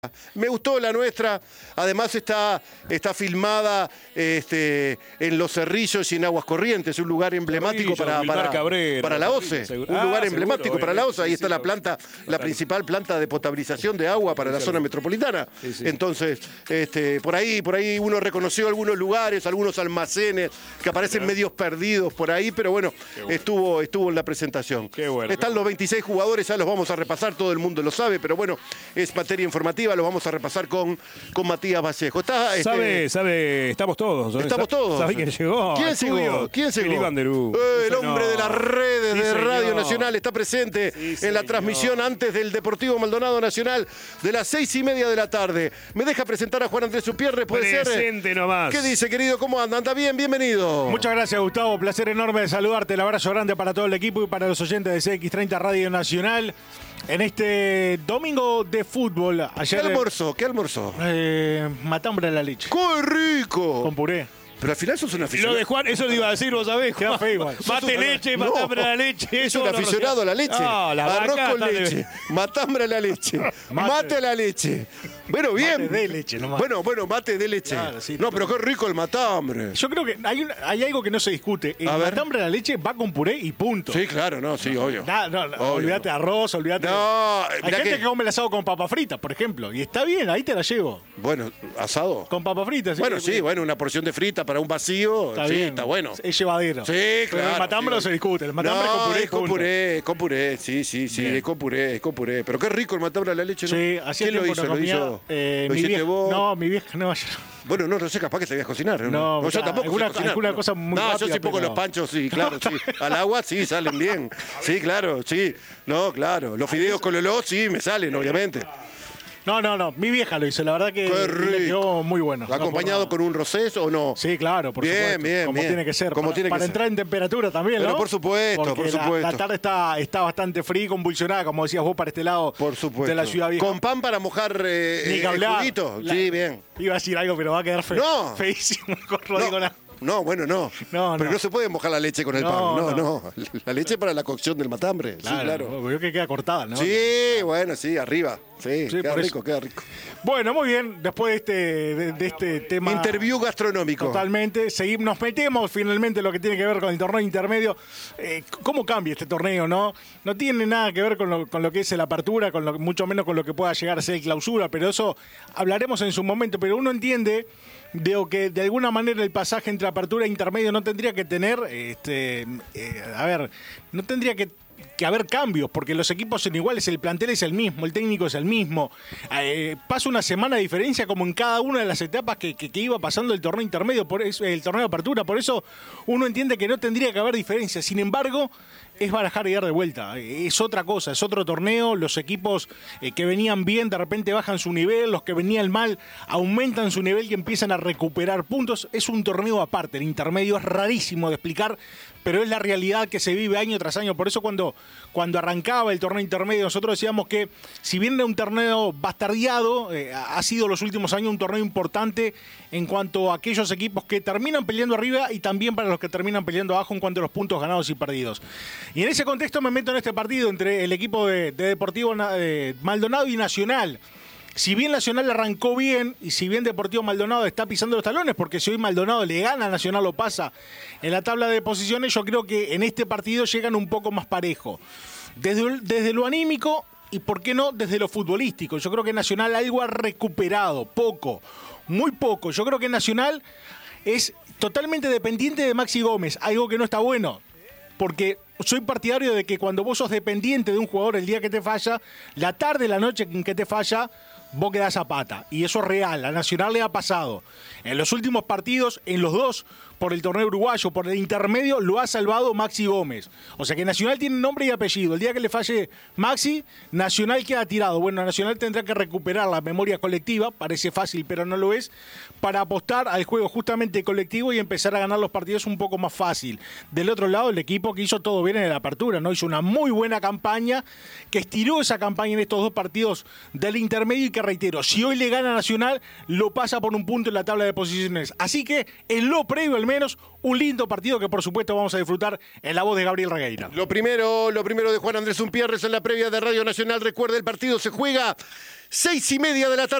Me gustó la nuestra, además está filmada en Los Cerrillos y en Aguas Corrientes, un lugar emblemático para la OCE, un lugar emblemático para la OCE, ahí está la planta, la principal planta de potabilización de agua para la zona metropolitana. Entonces, por ahí uno reconoció algunos lugares, algunos almacenes que aparecen medios perdidos por ahí, pero bueno, estuvo en la presentación. Están los 26 jugadores, ya los vamos a repasar, todo el mundo lo sabe, pero bueno, es materia informativa. Lo vamos a repasar con Matías Vallejo. Sabe, estamos todos. Estamos todos. ¿Sabe quién llegó? ¿Quién llegó? Felipe Anderú. El hombre de las redes de Radio Nacional está presente en la transmisión antes del Deportivo Maldonado Nacional de las 6:30 de la tarde. ¿Me deja presentar a Juan Andrés Supierre? ¿Puede ser? Presente nomás. ¿Qué dice, querido? ¿Cómo anda? ¿Anda bien? Bienvenido. Muchas gracias, Gustavo. Placer enorme de saludarte. El abrazo grande para todo el equipo y para los oyentes de CX30 Radio Nacional. En este domingo de fútbol. Ayer, ¿Qué almorzó? Matambre a la leche. ¡Qué rico! Con puré. Pero al final sos un aficionado. Lo de Juan, eso te iba a decir, vos sabés. Queda feo igual. Mate leche, matambre a la leche. Es un aficionado a la leche. Arroz con leche, matambre a la leche, mate a la leche. Bueno, bien. Mate de leche nomás. Bueno, mate de leche. Claro, sí, no, pero qué rico el matambre. Yo creo que hay algo que no se discute. El matambre a la leche va con puré y punto. Sí, claro, sí, obvio. Olvídate de arroz, olvídate. No, hay gente que come el asado con papa frita, por ejemplo. Y está bien, ahí te la llevo. Bueno, asado. Con papa frita, sí. Bueno, una porción de frita para un vacío. Está bien. Está bueno. Es llevadero. Sí, claro. Pero el matambre no se discute. El matambre es con puré. Sí, es con puré. Pero qué rico el matambre a la leche, ¿no? Sí, así ¿Quién lo hizo? ¿Lo hiciste vos? No, mi vieja no. Bueno, no sé, capaz que sabías cocinar. No, yo tampoco sé cocinar. Alguna cosa muy rápida, yo sí pongo pero... los panchos, sí, claro, sí. Al agua, sí, salen bien. Sí, claro, sí. No, claro. Los fideos con loló, sí, me salen, obviamente. No. Mi vieja lo hizo. La verdad que le quedó muy bueno. ¿Acompañado con un rosés o no? Sí, claro, por supuesto. Bien. Como tiene que ser. Para entrar en temperatura también, pero ¿no? por supuesto, porque por supuesto. La tarde está bastante fría y convulsionada, como decías vos, para este lado de la ciudad vieja. ¿Con pan para mojar el juguito? Sí, bien. Iba a decir algo, pero va a quedar feo. No. Feísimo. No. No, bueno, no. Pero no se puede mojar la leche con el pan. No. La leche para la cocción del matambre. Claro. Sí, veo que queda cortada, ¿no? Sí, bueno, sí, arriba. Sí, queda rico. Bueno, muy bien. Después de este tema... Interview gastronómico. Totalmente. Nos metemos finalmente en lo que tiene que ver con el torneo intermedio. ¿Cómo cambia este torneo, no? No tiene nada que ver con lo que es la apertura, mucho menos con lo que pueda llegar a ser el clausura, pero eso hablaremos en su momento. Pero uno entiende que de alguna manera el pasaje entre apertura e intermedio no tendría que tener, no tendría que haber cambios, porque los equipos son iguales, el plantel es el mismo, el técnico es el mismo. Pasa una semana de diferencia como en cada una de las etapas que iba pasando el torneo intermedio, el torneo de apertura, por eso uno entiende que no tendría que haber diferencia. Sin embargo, es barajar y dar de vuelta, es otra cosa, es otro torneo. Los equipos que venían bien de repente bajan su nivel, los que venían mal aumentan su nivel y empiezan a recuperar puntos. Es un torneo aparte, el intermedio es rarísimo de explicar, pero es la realidad que se vive año tras año. Por eso cuando arrancaba el torneo intermedio nosotros decíamos que si bien era un torneo bastardeado, ha sido los últimos años un torneo importante en cuanto a aquellos equipos que terminan peleando arriba y también para los que terminan peleando abajo en cuanto a los puntos ganados y perdidos. Y en ese contexto me meto en este partido entre el equipo de Deportivo Maldonado y Nacional. Si bien Nacional arrancó bien y si bien Deportivo Maldonado está pisando los talones, porque si hoy Maldonado le gana a Nacional o pasa en la tabla de posiciones, yo creo que en este partido llegan un poco más parejo. Desde lo anímico y, ¿por qué no?, desde lo futbolístico. Yo creo que Nacional algo ha recuperado, muy poco. Yo creo que Nacional es totalmente dependiente de Maxi Gómez, algo que no está bueno. Porque soy partidario de que cuando vos sos dependiente de un jugador el día que te falla, la tarde, la noche en que te falla, vos quedás a pata. Y eso es real, a Nacional le ha pasado. En los últimos partidos, en los dos, por el torneo uruguayo, por el intermedio, lo ha salvado Maxi Gómez. O sea que Nacional tiene nombre y apellido. El día que le falle Maxi, Nacional queda tirado. Bueno, Nacional tendrá que recuperar la memoria colectiva, parece fácil, pero no lo es, para apostar al juego justamente colectivo y empezar a ganar los partidos un poco más fácil. Del otro lado, el equipo que hizo todo todo bien en la apertura, ¿no? Hizo una muy buena campaña, que estiró esa campaña en estos 2 partidos del intermedio y que, reitero, si hoy le gana Nacional, lo pasa por un punto en la tabla de posiciones. Así que, en lo previo al menos, un lindo partido que por supuesto vamos a disfrutar en la voz de Gabriel Regueira. Lo primero de Juan Andrés Umpierres en la previa de Radio Nacional. Recuerde, el partido se juega 6:30 de la tarde.